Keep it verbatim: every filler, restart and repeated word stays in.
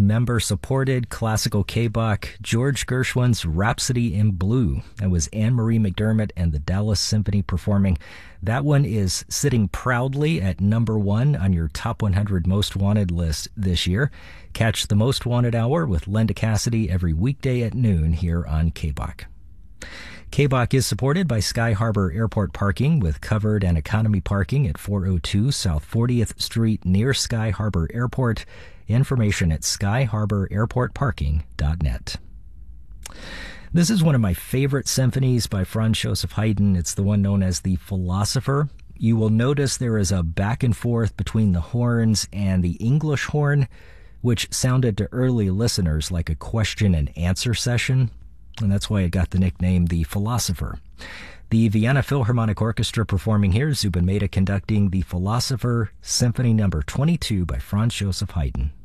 member-supported classical K-Bach, George Gershwin's Rhapsody in Blue. That was Anne-Marie McDermott and the Dallas Symphony performing. That one is sitting proudly at number one on your Top one hundred Most Wanted list this year. Catch the Most Wanted Hour with Linda Cassidy every weekday at noon here on K-Bach. K-Bach is supported by Sky Harbor Airport Parking with covered and economy parking at four oh two South fortieth Street near Sky Harbor Airport. Information at sky harbor airport parking dot net. This is one of my favorite symphonies by Franz Joseph Haydn. It's the one known as The Philosopher. You will notice there is a back and forth between the horns and the English horn, which sounded to early listeners like a question and answer session, and that's why it got the nickname The Philosopher. The Vienna Philharmonic Orchestra performing here, Zubin Mehta conducting The Philosopher, Symphony Number twenty-two by Franz Joseph Haydn.